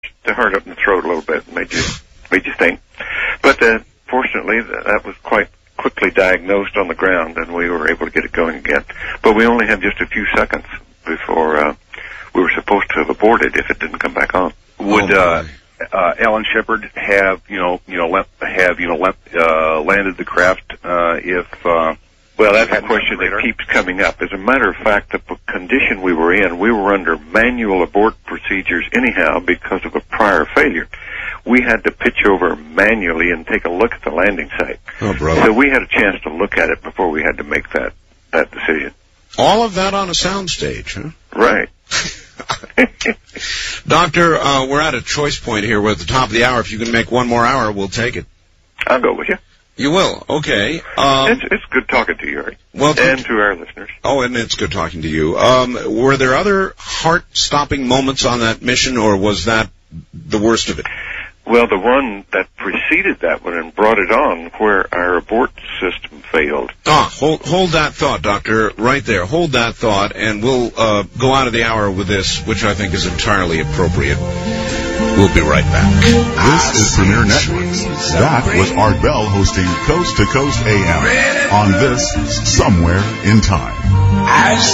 the heart up in the throat a little bit, and made you think. But fortunately, that was quite quickly diagnosed on the ground, and we were able to get it going again. But we only had just a few seconds before we were supposed to have aborted if it didn't come back on. Would Alan Shepard have landed the craft if? Well, that's a question that keeps coming up. As a matter of fact, the condition we were in, we were under manual abort procedures anyhow because of a prior failure. We had to pitch over manually and take a look at the landing site. Oh, brother. So we had a chance to look at it before we had to make that decision. All of that on a soundstage, huh? Right. Doctor, we're at a choice point here. We're at the top of the hour. If you can make one more hour, we'll take it. I'll go with you. You will? Okay. It's good talking to you, Harry. Well, and to our listeners. Oh, and it's good talking to you. Were there other heart-stopping moments on that mission, or was that the worst of it? Well, the one that preceded that one and brought it on, where our abort system failed. Hold that thought, Doctor, right there. Hold that thought, and we'll go out of the hour with this, which I think is entirely appropriate. We'll be right back. This is Premier Networks. That was Art Bell hosting Coast to Coast AM on this Somewhere in Time.